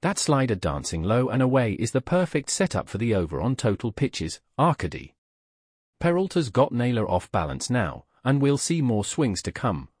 That slider dancing low and away is the perfect setup for the over on total pitches, Arcady. Peralta's got Naylor off balance now, and we'll see more swings to come,